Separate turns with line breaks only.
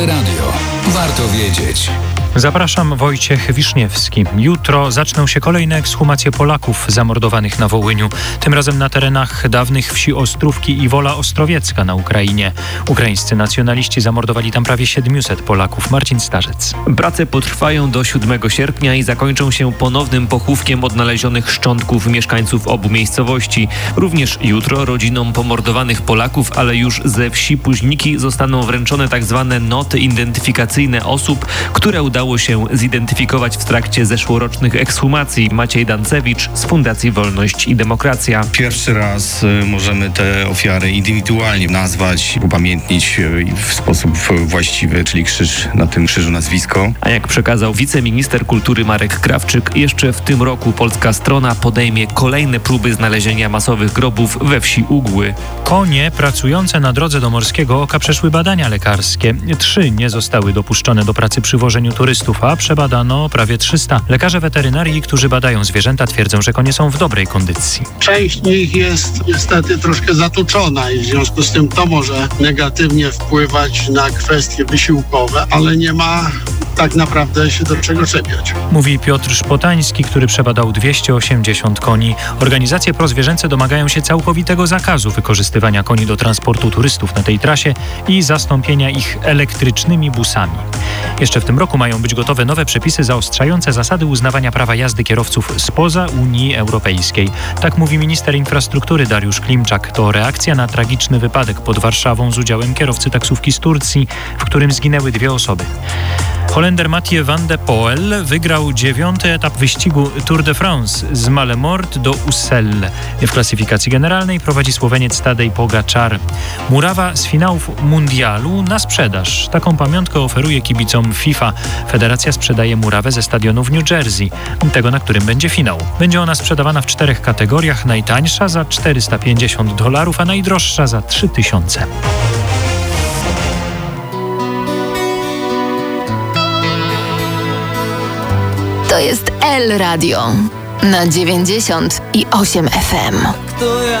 Radio. Warto wiedzieć.
Zapraszam, Wojciech Wiszniewski. Jutro zaczną się kolejne ekshumacje Polaków zamordowanych na Wołyniu. Tym razem na terenach dawnych wsi Ostrówki i Wola Ostrowiecka na Ukrainie. Ukraińscy nacjonaliści zamordowali tam prawie 700 Polaków. Marcin Starzec.
Prace potrwają do 7 sierpnia i zakończą się ponownym pochówkiem odnalezionych szczątków mieszkańców obu miejscowości. Również jutro rodzinom pomordowanych Polaków, ale już ze wsi Późniki, zostaną wręczone tzw. noty identyfikacyjne osób, które udało się zidentyfikować w trakcie zeszłorocznych ekshumacji. Maciej Dancewicz z Fundacji Wolność i Demokracja.
Pierwszy raz możemy te ofiary indywidualnie nazwać, upamiętnić w sposób właściwy, czyli krzyż, na tym krzyżu nazwisko.
A jak przekazał wiceminister kultury Marek Krawczyk, jeszcze w tym roku polska strona podejmie kolejne próby znalezienia masowych grobów we wsi Ugły.
Konie pracujące na drodze do Morskiego Oka przeszły badania lekarskie. 3 nie zostały dopuszczone do pracy przy wożeniu turystów, a przebadano prawie 300. Lekarze weterynarii, którzy badają zwierzęta, twierdzą, że konie są w dobrej kondycji.
Część z nich jest niestety troszkę zatuczona i w związku z tym to może negatywnie wpływać na kwestie wysiłkowe, ale nie ma tak naprawdę się do czego czepiać.
Mówi Piotr Szpotański, który przebadał 280 koni. Organizacje prozwierzęce domagają się całkowitego zakazu wykorzystywania koni do transportu turystów na tej trasie i zastąpienia ich elektrycznymi busami. Jeszcze w tym roku mają być gotowe nowe przepisy zaostrzające zasady uznawania prawa jazdy kierowców spoza Unii Europejskiej. Tak mówi minister infrastruktury Dariusz Klimczak. To reakcja na tragiczny wypadek pod Warszawą z udziałem kierowcy taksówki z Turcji, w którym zginęły 2 osoby. Holender Mathieu van de Poel wygrał 9. etap wyścigu Tour de France z Malemort do Ussel. W klasyfikacji generalnej prowadzi Słoweniec Tadej Pogačar. Murawa z finałów mundialu na sprzedaż. Taką pamiątkę oferuje kibicom FIFA. Federacja sprzedaje murawę ze stadionu w New Jersey, tego na którym będzie finał. Będzie ona sprzedawana w 4 kategoriach. Najtańsza za $450, a najdroższa za 3000.
To jest L Radio na 90,8 FM.
Kto ja